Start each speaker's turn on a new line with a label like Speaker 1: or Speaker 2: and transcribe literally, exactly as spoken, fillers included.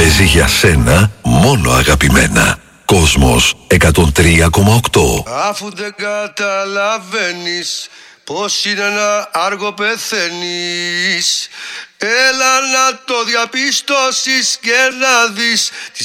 Speaker 1: Παίζει για σένα μόνο αγαπημένα. Κόσμος εκατόν τρία κόμμα οκτώ.
Speaker 2: Αφού δεν καταλαβαίνεις πως είναι ένα άργο πεθαίνεις, έλα να το διαπιστώσεις και να δεις τη